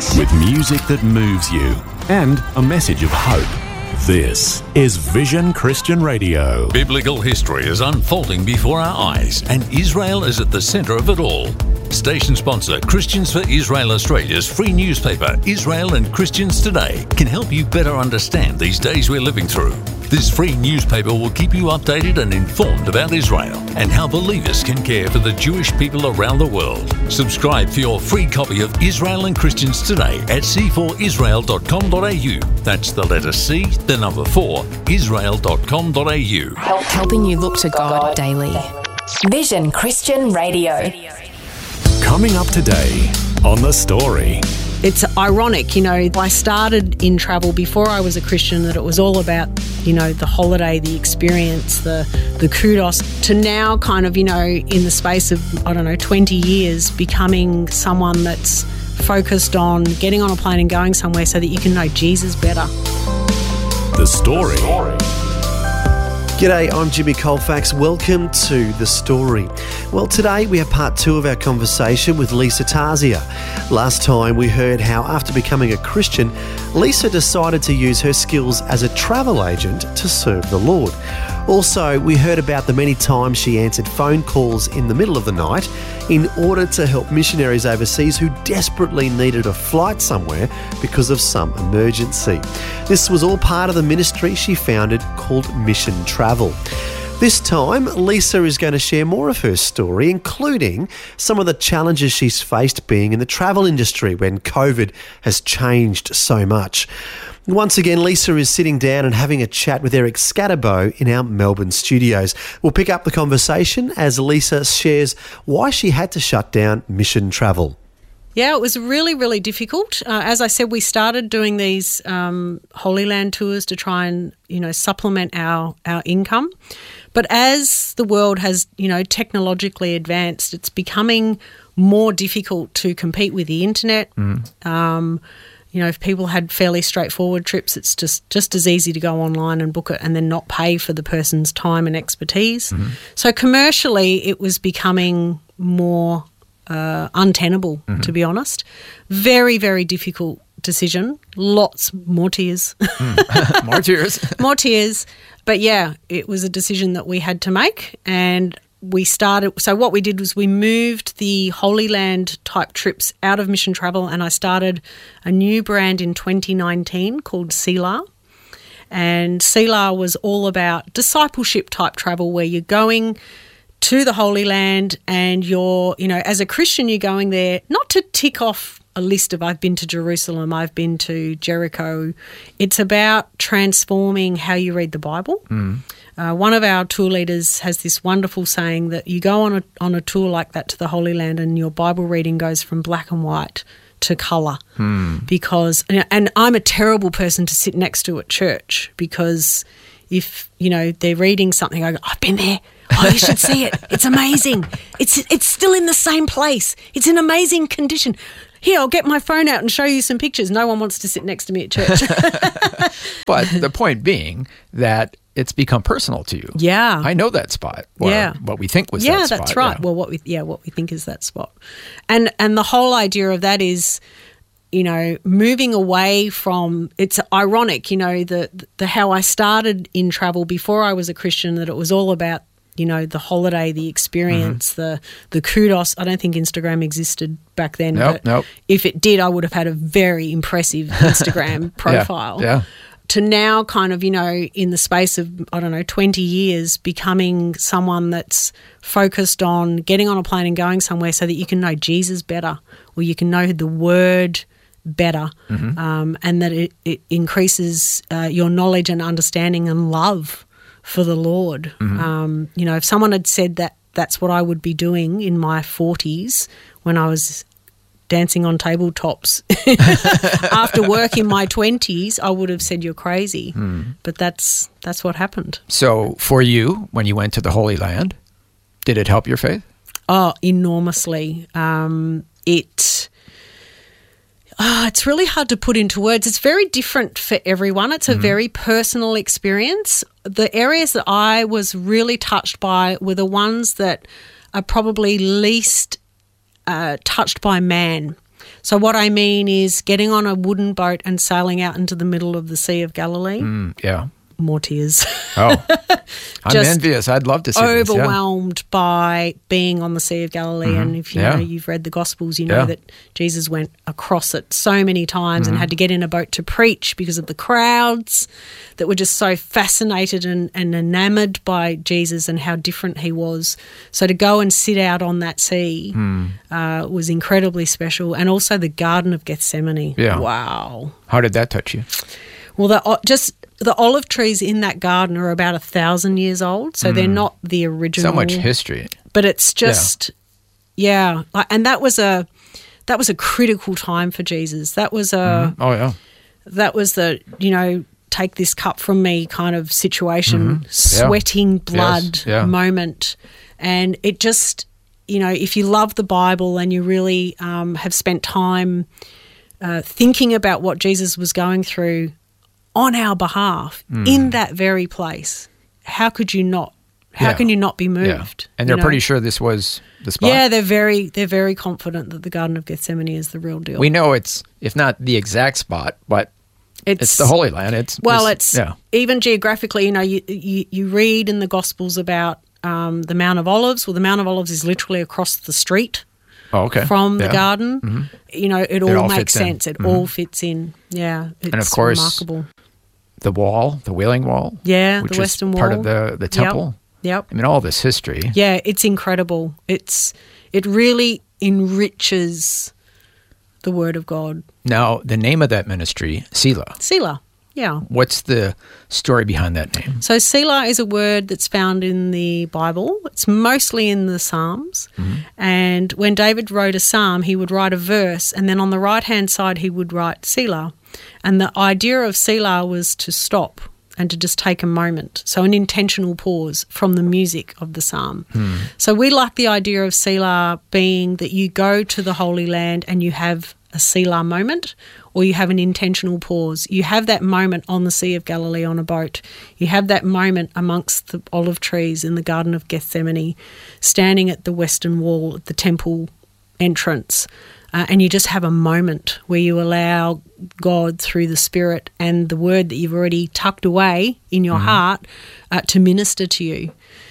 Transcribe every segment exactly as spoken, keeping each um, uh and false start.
with music that moves you and a message of hope. This is Vision Christian Radio. Biblical history is unfolding before our eyes, and Israel is at the centre of it all. Station sponsor Christians for Israel Australia's free newspaper, Israel and Christians Today, can help you better understand these days we're living through. This free newspaper will keep you updated and informed about Israel and how believers can care for the Jewish people around the world. Subscribe for your free copy of Israel and Christians Today at c four israel dot com dot a u. That's the letter C, the number four, israel dot com dot a u. Helping you look to God daily. Vision Christian Radio. Coming up today on The Story. It's ironic, you know, I started in travel before I was a Christian, that it was all about, you know, the holiday, the experience, the the kudos, to now kind of, you know, in the space of, I don't know, twenty years, becoming someone that's focused on getting on a plane and going somewhere so that you can know Jesus better. The Story. G'day, I'm Jimmy Colfax. Welcome to The Story. Well, today we have part two of our conversation with Lisa Tarzia. Last time we heard how after becoming a Christian, Lisa decided to use her skills as a travel agent to serve the Lord. Also, we heard about the many times she answered phone calls in the middle of the night in order to help missionaries overseas who desperately needed a flight somewhere because of some emergency. This was all part of the ministry she founded called Mission Travel. This time, Lisa is going to share more of her story, including some of the challenges she's faced being in the travel industry when COVID has changed so much. Once again, Lisa is sitting down and having a chat with Eric Scatterbo in our Melbourne studios. We'll pick up the conversation as Lisa shares why she had to shut down Mission Travel. Yeah, it was really, really difficult. Uh, as I said, we started doing these um, Holy Land tours to try and, you know, supplement our, our income. But as the world has, you know, technologically advanced, it's becoming more difficult to compete with the internet. Mm. Um, you know, if people had fairly straightforward trips, it's just, just as easy to go online and book it and then not pay for the person's time and expertise. Mm-hmm. So commercially, it was becoming more uh, untenable, mm-hmm. to be honest. Very, very difficult decision. Lots more tears. Mm. More tears. More tears. But yeah, it was a decision that we had to make, and we started, so what we did was we moved the Holy Land type trips out of Mission Travel, and I started a new brand in twenty nineteen called Selah. And Selah was all about discipleship type travel, where you're going to the Holy Land and you're, you know, as a Christian, you're going there not to tick off a list of I've been to Jerusalem, I've been to Jericho. It's about transforming how you read the Bible. Mm. Uh, one of our tour leaders has this wonderful saying that you go on a on a tour like that to the Holy Land and your Bible reading goes from black and white to colour. Mm. Because, and I'm a terrible person to sit next to at church, because if, you know, they're reading something, I go, I've been there. Oh, you should see it. It's amazing. It's it's still in the same place. It's in amazing condition. Here, I'll get my phone out and show you some pictures. No one wants to sit next to me at church. But the point being that it's become personal to you. Yeah. I know that spot. Or yeah. What we think was yeah, that spot. That's right. Yeah. Well, what we yeah, what we think is that spot. And and the whole idea of that is, you know, moving away from, it's ironic, you know, the the how I started in travel before I was a Christian, that it was all about, you know, the holiday, the experience, mm-hmm. the the kudos. I don't think Instagram existed back then. Nope, but nope. If it did, I would have had a very impressive Instagram profile. Yeah, yeah. To now kind of, you know, in the space of, I don't know, twenty years, becoming someone that's focused on getting on a plane and going somewhere so that you can know Jesus better, or you can know the Word better, mm-hmm. um, and that it, it increases uh, your knowledge and understanding and love for the Lord. Mm-hmm. Um, you know, if someone had said that that's what I would be doing in my forties when I was dancing on tabletops after work in my twenties, I would have said you're crazy. Mm. But that's that's what happened. So for you, when you went to the Holy Land, did it help your faith? Oh, enormously. Um, it... Oh, it's really hard to put into words. It's very different for everyone. It's a mm-hmm. very personal experience. The areas that I was really touched by were the ones that are probably least uh, touched by man. So what I mean is getting on a wooden boat and sailing out into the middle of the Sea of Galilee. Mm, yeah. More tears. Oh, I'm Just envious. I'd love to see this. Yeah. Overwhelmed by being on the Sea of Galilee. Mm-hmm. And if you Yeah. know, you've read the Gospels, you know Yeah. that Jesus went across it so many times Mm-hmm. and had to get in a boat to preach because of the crowds that were just so fascinated and, and enamored by Jesus and how different he was. So to go and sit out on that sea Mm. uh, was incredibly special. And also the Garden of Gethsemane. Yeah. Wow. How did that touch you? Well, the, o- just the olive trees in that garden are about a thousand years old, so they're not the original. So much history. But it's just, yeah. Like, and that was a that was a critical time for Jesus. That was a Oh, yeah. that was the you know take this cup from me kind of situation, Yeah. sweating blood Yes, yeah. moment, and it just you know if you love the Bible and you really um, have spent time uh, thinking about what Jesus was going through on our behalf in that very place, how could you not? How Yeah. can you not be Yeah. moved? And you they're know? pretty sure this was the spot. Yeah, they're very they're very confident that the Garden of Gethsemane is the real deal. We know it's, if not the exact spot, but it's, the Holy Land. It's well, it's, it's yeah. even geographically. You know, you, you you read in the Gospels about um, the Mount of Olives. Well, the Mount of Olives is literally across the street Oh, okay. from Yeah. the garden. You know, it all, all makes fits in. sense. It all fits in. Yeah, it's And of course, remarkable. The wall, the Wailing Wall. Yeah, which the is Western part Wall. of the, the temple. Yep. I mean, all this history. Yeah, it's incredible. It's it really enriches the Word of God. Now, the name of that ministry, Selah. Selah. Yeah. What's the story behind that name? So Selah is a word that's found in the Bible. It's mostly in the Psalms. And when David wrote a psalm, he would write a verse, and then on the right-hand side he would write Selah. And the idea of Selah was to stop and to just take a moment. So an intentional pause from the music of the psalm. So we like the idea of Selah being that you go to the Holy Land and you have a Selah moment, or you have an intentional pause. You have that moment on the Sea of Galilee on a boat. You have that moment amongst the olive trees in the Garden of Gethsemane, standing at the Western Wall at the temple entrance. Uh, and you just have a moment where you allow God through the Spirit and the word that you've already tucked away in your heart uh, to minister to you.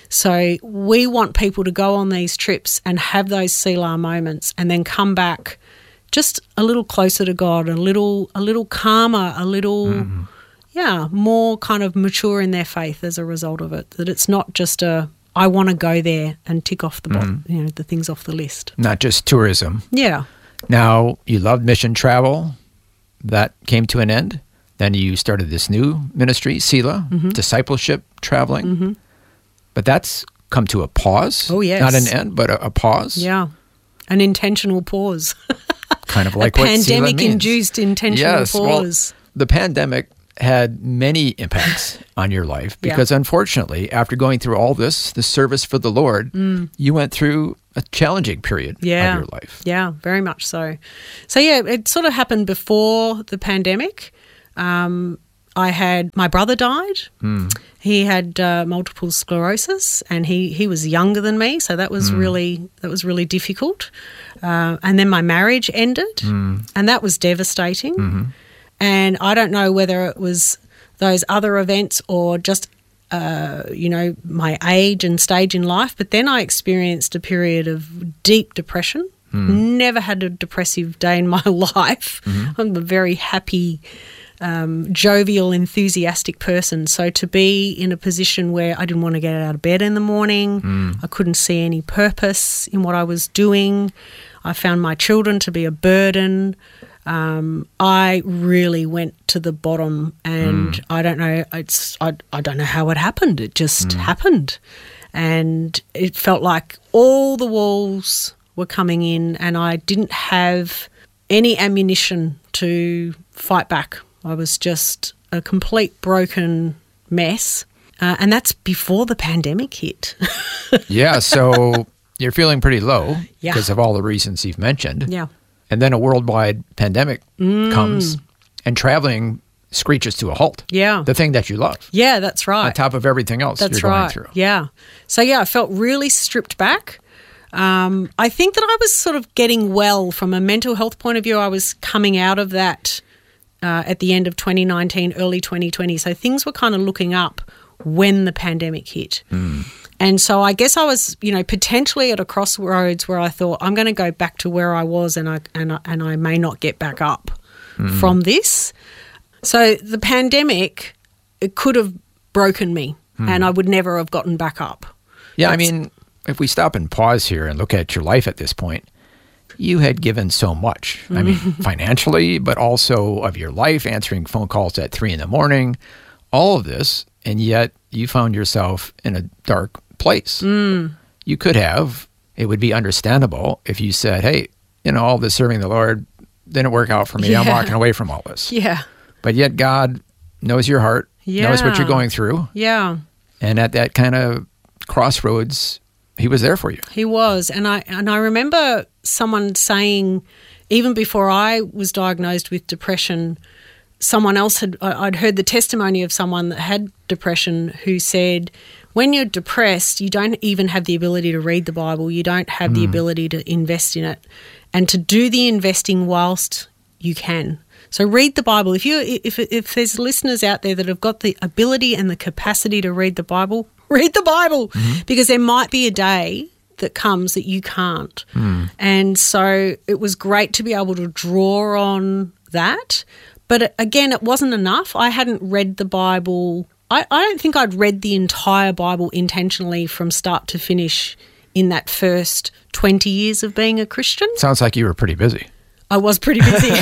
So we want people to go on these trips and have those Selah moments and then come back just a little closer to God, a little a little calmer, a little, yeah, more kind of mature in their faith as a result of it. That it's not just a, I want to go there and tick off the, bo- you know, the things off the list. Not just tourism. Yeah. Now, you loved mission travel. That came to an end. Then you started this new ministry, Selah, discipleship traveling. But that's come to a pause. Oh, yes. Not an end, but a, a pause. Yeah. An intentional pause. Kind of like a what Selah means. pandemic-induced intentional yes, pause. Well, the pandemic had many impacts on your life Yeah. because unfortunately, after going through all this, the service for the Lord, you went through a challenging period Yeah. of your life. Yeah, very much so. So, yeah, it sort of happened before the pandemic. Um, I had, my brother died. He had uh, multiple sclerosis, and he, he was younger than me, so that was really that was really difficult. Uh, and then my marriage ended, and that was devastating. And I don't know whether it was those other events or just uh, you know, my age and stage in life. But then I experienced a period of deep depression. Never had a depressive day in my life. I'm a very happy, um, jovial, enthusiastic person. So to be in a position where I didn't want to get out of bed in the morning, I couldn't see any purpose in what I was doing. I found my children to be a burden. Um, I really went to the bottom, and mm. I don't know. It's I, I don't know how it happened. It just mm. happened, and it felt like all the walls were coming in, and I didn't have any ammunition to fight back. I was just a complete broken mess, uh, and that's before the pandemic hit. Yeah, so you're feeling pretty low Yeah. because of all the reasons you've mentioned. Yeah. And then a worldwide pandemic mm. comes, and traveling screeches to a halt. Yeah. The thing that you love. Yeah, that's right. On top of everything else that's you're right. going through. Yeah. So, yeah, I felt really stripped back. Um, I think that I was sort of getting well from a mental health point of view. I was coming out of that uh, at the end of twenty nineteen, early twenty twenty. So things were kind of looking up when the pandemic hit. Mm. And so I guess I was, you know, potentially at a crossroads where I thought I'm going to go back to where I was and I and I, and I may not get back up mm. from this. So the pandemic, it could have broken me mm. and I would never have gotten back up. Yeah, That's, I mean, if we stop and pause here and look at your life at this point, you had given so much. I mean, financially, but also of your life, answering phone calls at three in the morning, all of this, and yet you found yourself in a dark place. Mm. You could have, it would be understandable if you said, hey, you know, all this serving the Lord didn't work out for me. Yeah. I'm walking away from all this. Yeah. But yet God knows your heart, yeah. knows what you're going through. Yeah. And at that kind of crossroads, he was there for you. He was. And I and I remember someone saying, even before I was diagnosed with depression, someone else had, I'd heard the testimony of someone that had depression who said, when you're depressed, you don't even have the ability to read the Bible. You don't have mm. the ability to invest in it and to do the investing whilst you can. So read the Bible. If you if if there's listeners out there that have got the ability and the capacity to read the Bible, read the Bible mm-hmm. because there might be a day that comes that you can't. Mm. And so it was great to be able to draw on that. But again, it wasn't enough. I hadn't read the Bible. I, I don't think I'd read the entire Bible intentionally from start to finish in that first twenty years of being a Christian. Sounds like you were pretty busy. I was pretty busy.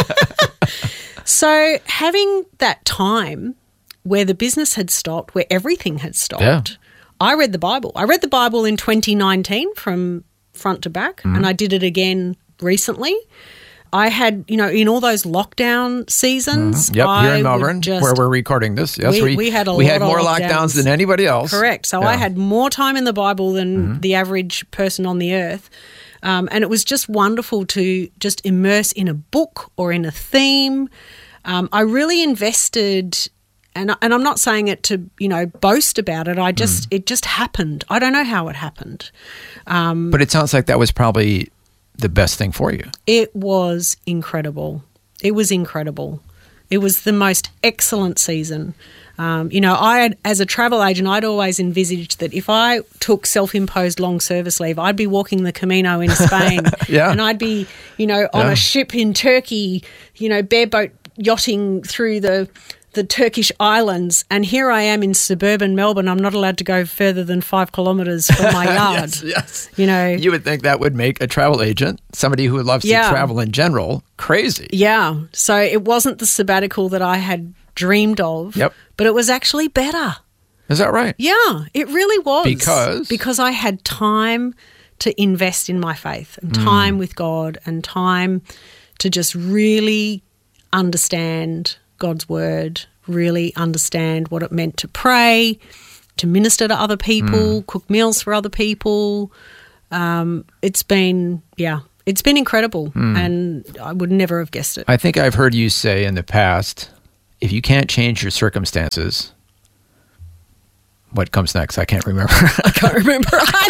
So having that time where the business had stopped, where everything had stopped, yeah. I read the Bible. I read the Bible in twenty nineteen from front to back, mm. and I did it again recently. I had, you know, in all those lockdown seasons. Mm-hmm. Yep, I here in Melbourne, just, where we're recording this. Yes, we, we, we had a we lot had of more lockdowns. lockdowns than anybody else. Correct. So yeah. I had more time in the Bible than mm-hmm. the average person on the earth. Um, and it was just wonderful to just immerse in a book or in a theme. Um, I really invested, and and I'm not saying it to, you know, boast about it. I just mm. it just happened. I don't know how it happened. Um, but it sounds like that was probably the best thing for you. It was incredible. It was incredible. It was the most excellent season. Um, you know, I had, as a travel agent, I'd always envisaged that if I took self-imposed long service leave, I'd be walking the Camino in Spain, yeah. and I'd be, you know, on yeah. a ship in Turkey, you know, bareboat yachting through the the Turkish islands, and here I am in suburban Melbourne. I'm not allowed to go further than five kilometres from my yard. yes, yes. You know, you would think that would make a travel agent, somebody who loves yeah. to travel in general, crazy. Yeah. So it wasn't the sabbatical that I had dreamed of. Yep. But it was actually better. Is that right? Yeah, it really was. Because? Because I had time to invest in my faith and time mm. with God and time to just really understand God's word, really understand what it meant to pray, to minister to other people, mm. cook meals for other people. Um, it's been, yeah, it's been incredible mm. and I would never have guessed it. I think I've heard you say in the past, if you can't change your circumstances, what comes next? I can't remember. I can't remember.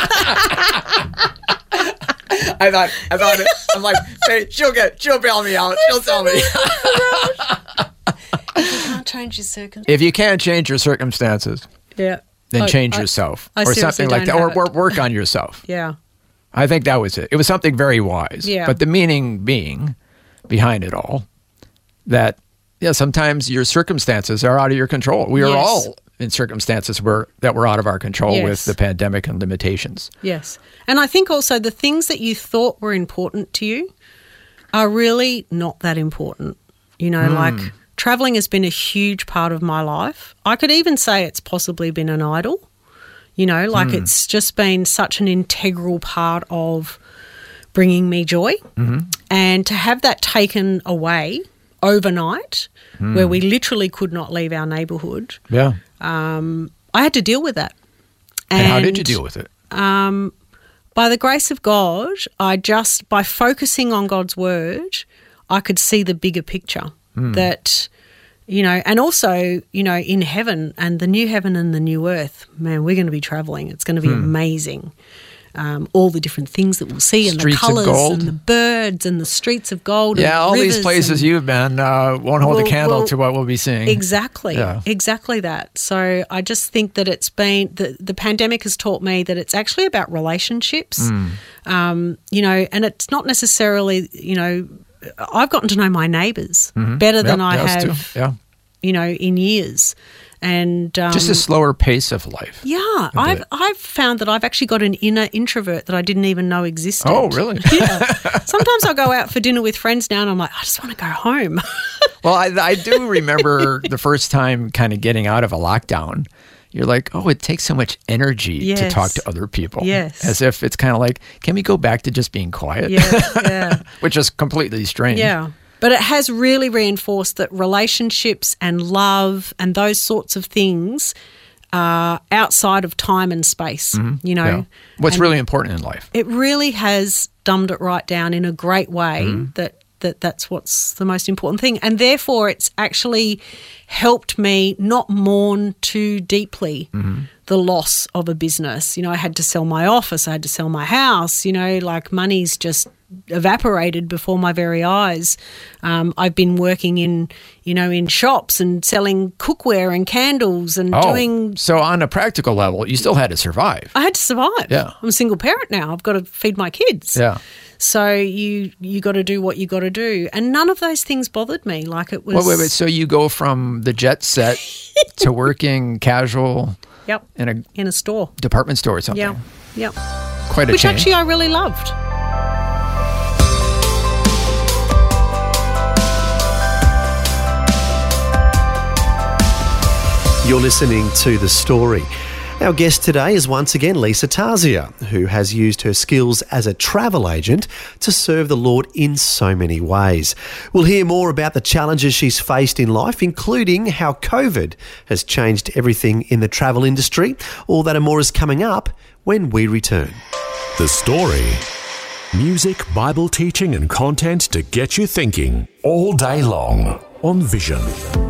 I thought, I thought, it, I'm like, hey, she'll get, she'll bail me out. She'll tell me. If you can't change your circumstances. If you can't change your circumstances, yeah, then I, change I, yourself I or something like that, or, or work on yourself. Yeah. I think that was it. It was something very wise. Yeah. But the meaning being behind it all that, yeah, sometimes your circumstances are out of your control. We yes. are all in circumstances where, that were out of our control yes. with the pandemic and limitations. Yes. And I think also the things that you thought were important to you are really not that important. You know, mm. like traveling has been a huge part of my life. I could even say it's possibly been an idol. You know, like mm. it's just been such an integral part of bringing me joy. Mm-hmm. And to have that taken away overnight, mm. where we literally could not leave our neighbourhood, yeah, um, I had to deal with that. And, and how did you deal with it? Um, by the grace of God, I just, by focusing on God's word, I could see the bigger picture mm. that, you know, and also, you know, in heaven and the new heaven and the new earth, man, we're going to be travelling. It's going to be mm. amazing. um, all the different things that we'll see, and the Streets of colours gold. and the birds and the streets of gold. and Yeah, the all these rivers places and- you've been uh, won't hold Well, a candle well, to what we'll be seeing. Exactly, Yeah. exactly that. So I just think that it's been the the pandemic has taught me that it's actually about relationships. Mm. Um, you know, and it's not necessarily, you know, I've gotten to know my neighbours better than Mm-hmm. Yep, I us have, too. Yeah. you know, in years. And um, Just a slower pace of life. yeah, I've I've found that I've actually got an inner introvert that I didn't even know existed. Oh, really? Yeah. Sometimes I'll go out for dinner with friends now, and I'm like, I just want to go home. Well, I, I do remember the first time kind of getting out of a lockdown. You're like, oh, it takes so much energy to Yes. talk to other people. Yes. As if it's kind of like, can we go back to just being quiet? Yeah, yeah. Which is completely strange. Yeah. But it has really reinforced that relationships and love and those sorts of things are outside of time and space, you know. Yeah. What's And really important in life. it really has dumbed it right down in a great way Mm-hmm. that, that that's what's the most important thing. And therefore it's actually helped me not mourn too deeply Mm-hmm. the loss of a business. You know, I had to sell my office, I had to sell my house, you know, like money's just evaporated before my very eyes. Um, I've been working in, you know, in shops and selling cookware and candles and Oh, doing so on a practical level, you still had to survive. I had to survive. Yeah. I'm a single parent now. I've got to feed my kids. Yeah. So you you got to do what you got to do, and none of those things bothered me. Like it was. Wait, wait, wait. So you go from the jet set to working casual Yep. in a In a store. department store or something. Yeah. Yep. Quite a Which change. actually I really loved. You're listening to The Story. Our guest today is once again Lisa Tarzia, who has used her skills as a travel agent to serve the Lord in so many ways. We'll hear more about the challenges she's faced in life, including how COVID has changed everything in the travel industry. All that and more is coming up when we return. The Story. Music, Bible teaching and content to get you thinking all day long on Vision.